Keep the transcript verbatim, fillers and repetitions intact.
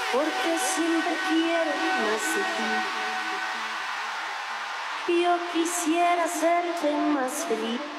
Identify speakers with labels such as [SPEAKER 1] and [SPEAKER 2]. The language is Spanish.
[SPEAKER 1] porque siempre quiero más de ti. Yo quisiera hacerte más feliz.